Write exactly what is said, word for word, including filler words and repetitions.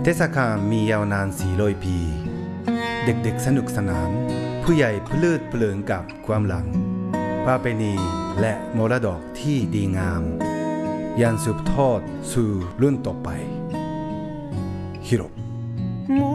เทศกาลมียาวนานสี่ร้อยปี เด็กๆสนุกสนานผู้ใหญ่เพลิดเพลินกับความหลังประเพณีและมรดกที่ดีงามยังสืบทอดสู่รุ่นต่อไปฮิโร